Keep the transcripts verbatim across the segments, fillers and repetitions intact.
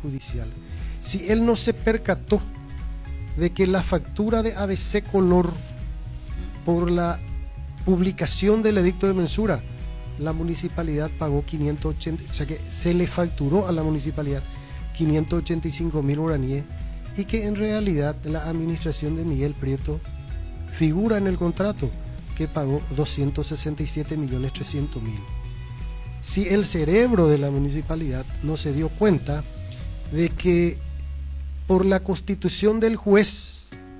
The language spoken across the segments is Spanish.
judicial. Si él no se percató de que la factura de A B C Color por la publicación del edicto de mensura, la municipalidad pagó quinientos ochenta, o sea que se le facturó a la municipalidad quinientos ochenta y cinco mil guaraníes, y que en realidad la administración de Miguel Prieto figura en el contrato que pagó doscientos sesenta y siete millones trescientos mil. Si el cerebro de la municipalidad no se dio cuenta de que por la constitución del juez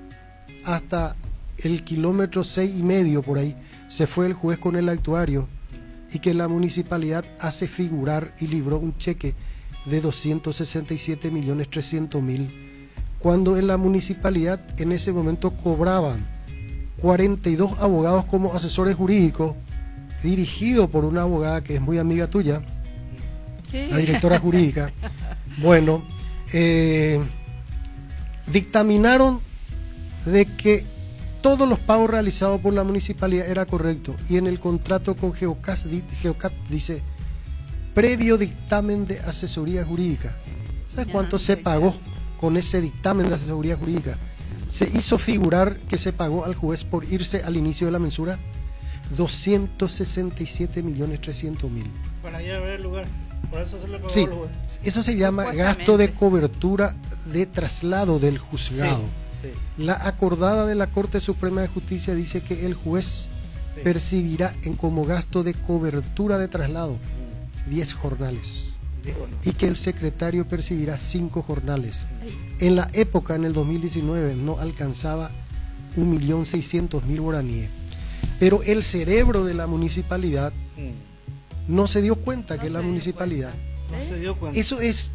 hasta el kilómetro seis y medio por ahí se fue el juez con el actuario, y que la municipalidad hace figurar y libró un cheque de doscientos sesenta y siete millones trescientos mil, cuando en la municipalidad en ese momento cobraban cuarenta y dos abogados como asesores jurídicos, dirigido por una abogada que es muy amiga tuya, sí, la directora jurídica. Bueno, eh, dictaminaron de que todos los pagos realizados por la municipalidad era correcto, y en el contrato con Geocat, Geocat dice previo dictamen de asesoría jurídica. ¿Sabes cuánto se pagó con ese dictamen de asesoría jurídica? Se hizo figurar que se pagó al juez por irse al inicio de la mensura doscientos sesenta y siete millones trescientos mil. Para allá ver el lugar. Por eso se le pagó sí, al juez. Eso se llama gasto de cobertura de traslado del juzgado. Sí. Sí. La acordada de la Corte Suprema de Justicia dice que el juez sí. percibirá en como gasto de cobertura de traslado diez jornales y que el secretario percibirá cinco jornales. En la época, en el dos mil diecinueve, no alcanzaba un millón seiscientos mil guaraníes, pero el cerebro de la municipalidad no se dio cuenta no que la municipalidad cuenta. ¿Sí? no se dio cuenta. Eso es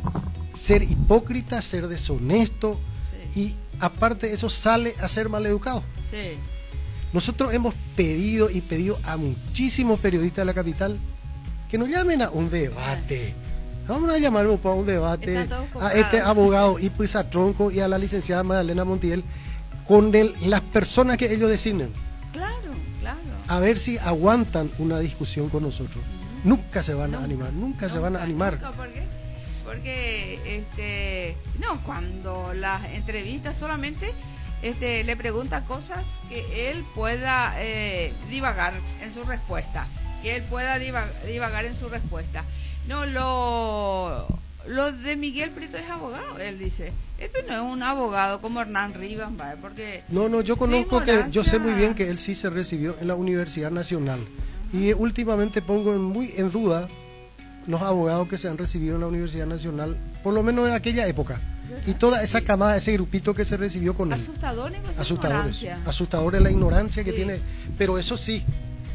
ser hipócrita, ser deshonesto, sí. y aparte eso sale a ser maleducado. Sí. Nosotros hemos pedido y pedido a muchísimos periodistas de la capital que nos llamen a un debate. Vamos a llamarlo para un debate a este abogado Ipuiza Tronco y a la licenciada Magdalena Montiel con el, las personas que ellos designen. Claro, claro. A ver si aguantan una discusión con nosotros. Uh-huh. Nunca se van nunca, a animar, nunca, nunca se van a animar. Nunca, ¿por qué? Porque este, no, cuando las entrevistas solamente este, le pregunta cosas que él pueda eh, divagar en su respuesta. que él pueda divagar en su respuesta. No, lo, lo de Miguel Prieto es abogado, él dice. Él no es un abogado como Hernán Rivas, ¿vale? Porque... No, no, yo conozco que, yo sé muy bien que él sí se recibió en la Universidad Nacional. Uh-huh. Y últimamente pongo en, muy en duda los abogados que se han recibido en la Universidad Nacional, por lo menos en aquella época. Y toda esa camada, ese grupito que se recibió con él. Asustadores, Asustadores. Asustadores la ignorancia que sí. tiene. Pero eso sí,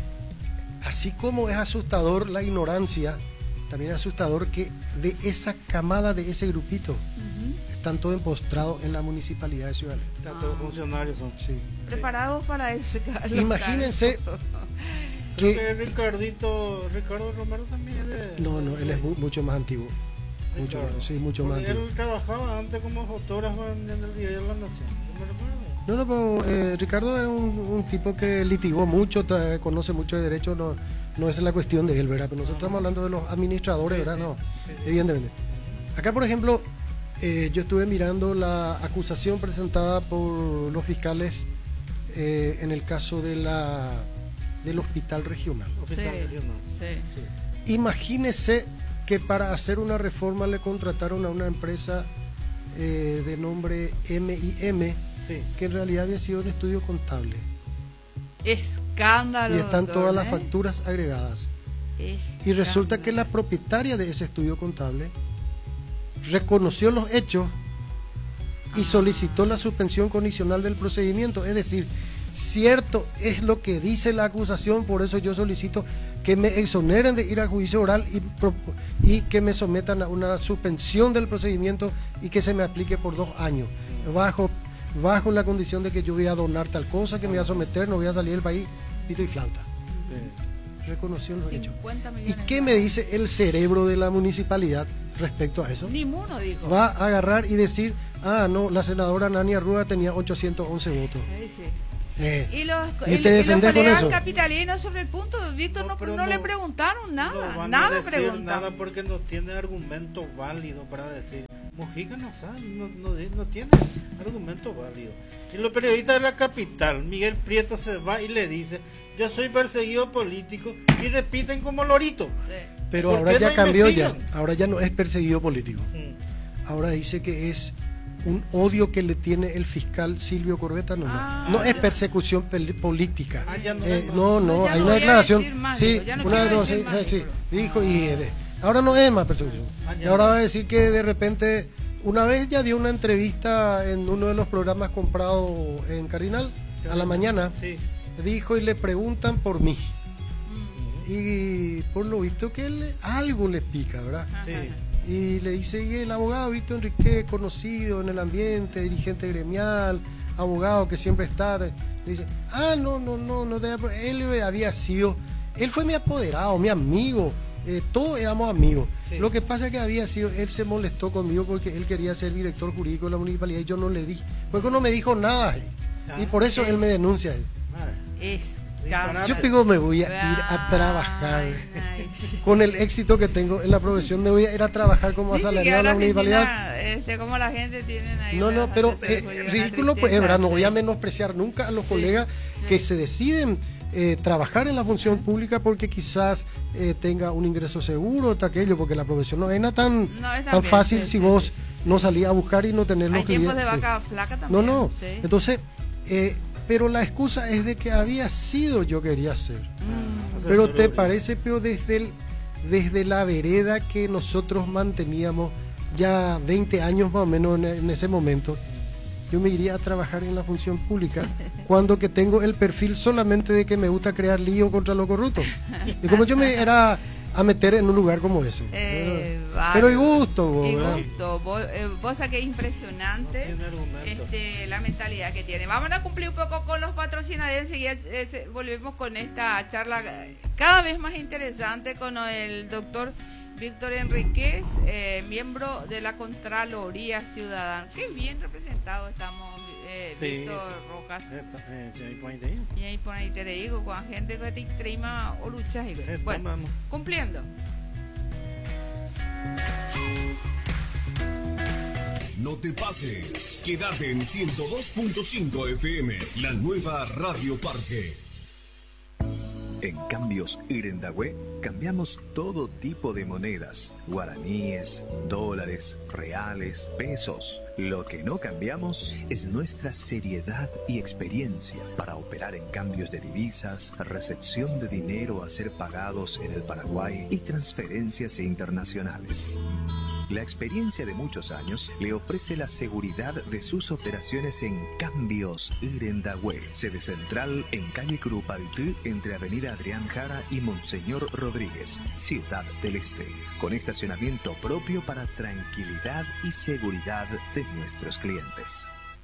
así como es asustador la ignorancia, también es asustador que de esa camada, de ese grupito, uh-huh. están todos empostrados en la municipalidad de Ciudad del Este. Están todos ah. funcionarios. Son. Sí. Preparados para eso. Imagínense que, que Ricardito, Ricardo Romero también es de... No, no, él es mu- mucho más antiguo. Mucho más, sí, mucho más antiguo. Él trabajaba antes como fotógrafo en el Diario de la Nación. ¿No me recuerdo? No, no, pero eh, Ricardo es un, un tipo que litigó mucho, tra- conoce mucho de derecho, no, no es la cuestión de él, ¿verdad? Pero nosotros estamos hablando de los administradores, ¿verdad? No, evidentemente. Acá, por ejemplo, eh, yo estuve mirando la acusación presentada por los fiscales eh, en el caso de la del hospital regional. Hospital sí, regional. Sí. Sí. Imagínese que para hacer una reforma le contrataron a una empresa eh, de nombre M I M, sí. que en realidad había sido un estudio contable. Escándalo. Y están doctor, todas ¿eh? las facturas agregadas. Escándalo. Y resulta que la propietaria de ese estudio contable reconoció los hechos y solicitó la suspensión condicional del procedimiento. Es decir, cierto es lo que dice la acusación, por eso yo solicito que me exoneren de ir a juicio oral y, y que me sometan a una suspensión del procedimiento y que se me aplique por dos años, bajo, bajo la condición de que yo voy a donar tal cosa, que me voy a someter, no voy a salir del país, pito y flauta. Sí. Reconoció los hechos. ¿Y qué me dice el cerebro de la municipalidad respecto a eso? Ninguno dijo. Va a agarrar y decir, ah, no, la senadora Nani Arruga tenía ochocientos once votos. Sí, sí. Eh, y los, ¿y y, te y los colegas con capitalinos sobre el punto, Víctor, no, no, no, no le preguntaron nada, no van nada a decir preguntaron. Nada porque no tiene argumento válido para decir. Mojica no sabe, no, no, no tiene argumento válido. Y los periodistas de la capital, Miguel Prieto se va y le dice, yo soy perseguido político, y repiten como lorito. Sí. Pero ¿Por ahora qué ya no cambió ya, investigan? ahora ya no es perseguido político. Mm. Ahora dice que es un odio que le tiene el fiscal Silvio Corbeta nomás. Ah, no es ya. persecución pel- política. Ah, ya no Eh, es más. no, no, Ya hay no una voy a declaración. decir más, Sí, digo, ya no una quiero no, decir sí, más, sí, digo. dijo y eh, de- ahora no es más persecución. Ah, ya Y ahora no. va a decir que de repente una vez ya dio una entrevista en uno de los programas comprados en Cardinal a la mañana. Sí. Dijo y le preguntan por mí. Mm. Y por lo visto que él, algo le pica, ¿verdad? Sí. Y le dice, y el abogado Víctor Enrique, conocido en el ambiente, dirigente gremial, abogado que siempre está, le dice, ah, no, no, no, no, te- él había sido, él fue mi apoderado, mi amigo, eh, todos éramos amigos. Sí. Lo que pasa es que había sido, él se molestó conmigo porque él quería ser director jurídico de la municipalidad y yo no le di, porque no me dijo nada, Ah, y por eso sí. él me denuncia. Ah, Es Disparate. Yo digo, me voy a ir a trabajar. Ay, ay. Con el éxito que tengo en la profesión, me voy a ir a trabajar como Ni siquiera asalariado en la la municipalidad. oficina, este, como la gente tiene ahí. No, no, las pero asesores, eh, pues, una ridículo, pues, tristeza, ¿verdad? No voy a sí. menospreciar nunca a los Sí, colegas sí. que se deciden eh, trabajar en la función pública porque quizás eh, tenga un ingreso seguro, tal aquello, porque la profesión no es nada tan, No, es tan también, fácil sí, si sí, vos sí, sí. no salís a buscar y no tener los Hay tiempos de clientes. vaca flaca No, también. no. Sí. Entonces, eh, pero la excusa es de que había sido yo quería ser. Mm. Pero Asesor te jurídico. parece, pero desde el, desde la vereda que nosotros manteníamos ya veinte años más o menos en, en ese momento, yo me iría a trabajar en la función pública cuando que tengo el perfil solamente de que me gusta crear lío contra los corruptos. Y como yo me era a meter en un lugar como ese. Eh, Pero y bárbaro. gusto, vos, Y ¿verdad? gusto. Vos, eh, vos sabés que es impresionante No tiene argumento. este, la mentalidad que tiene. Vamos a cumplir un poco con los patrocinadores. Enseguida eh, se- volvemos con esta charla eh, cada vez más interesante con el doctor Víctor Enríquez, eh, miembro de la Contraloría Ciudadana. Qué bien representado estamos, eh, Sí, Víctor sí. Rojas. Esta, eh, sí, ahí pone ahí. Y ahí por ahí te le digo, con gente que te extrema o luchas. y ve. Esta, Bueno, vamos. cumpliendo. No te pases. Quédate en ciento dos punto cinco F M, la nueva Radio Parque. En Cambios Irendahue cambiamos todo tipo de monedas, guaraníes, dólares, reales, pesos. Lo que no cambiamos es nuestra seriedad y experiencia para operar en cambios de divisas, recepción de dinero a ser pagados en el Paraguay y transferencias internacionales. La experiencia de muchos años le ofrece la seguridad de sus operaciones en Cambios Irendahue, sede central en calle Curupaytí, entre Avenida Adrián Jara y Monseñor Rodríguez, Ciudad del Este, con estacionamiento propio para tranquilidad y seguridad de nuestros clientes.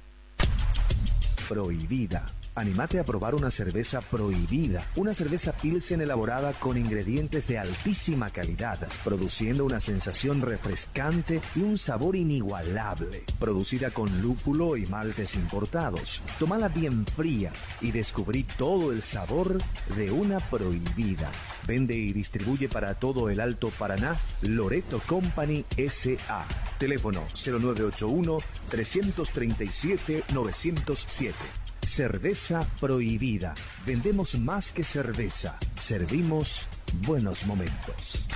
Prohibida. Anímate a probar una cerveza Prohibida, una cerveza Pilsen elaborada con ingredientes de altísima calidad, produciendo una sensación refrescante y un sabor inigualable. Producida con lúpulo y maltes importados. Tómala bien fría y descubrí todo el sabor de una Prohibida. Vende y distribuye para todo el Alto Paraná Loreto Company S A. Teléfono cero nueve ocho uno, tres tres siete, nueve cero siete. Cerveza Prohibida. Vendemos más que cerveza. Servimos buenos momentos.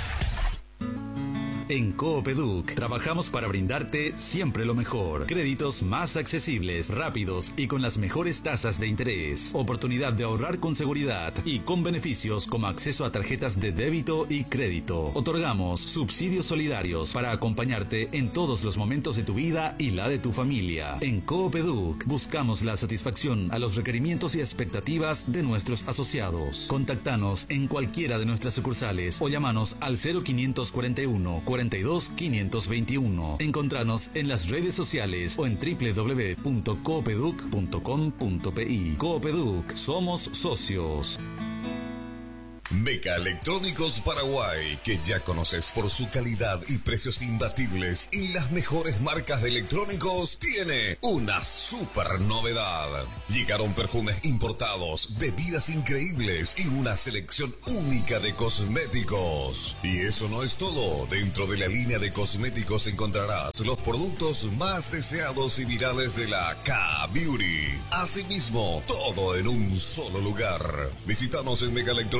En Coopeduc trabajamos para brindarte siempre lo mejor. Créditos más accesibles, rápidos y con las mejores tasas de interés. Oportunidad de ahorrar con seguridad y con beneficios como acceso a tarjetas de débito y crédito. Otorgamos subsidios solidarios para acompañarte en todos los momentos de tu vida y la de tu familia. En Coopeduc buscamos la satisfacción a los requerimientos y expectativas de nuestros asociados. Contactanos en cualquiera de nuestras sucursales o llamanos al cero quinientos cuarenta y uno, cuarenta y dos, quinientos veintiuno. Encontranos en las redes sociales o en doble u doble u doble u punto coopeduc punto com punto pe. Coopeduc, somos socios. Meca Electrónicos Paraguay, que ya conoces por su calidad y precios imbatibles y las mejores marcas de electrónicos, tiene una super novedad. Llegaron perfumes importados, bebidas increíbles y una selección única de cosméticos. Y eso no es todo. Dentro de la línea de cosméticos encontrarás los productos más deseados y virales de la K-Beauty. Asimismo, todo en un solo lugar. Visítanos en Meca Electrónicos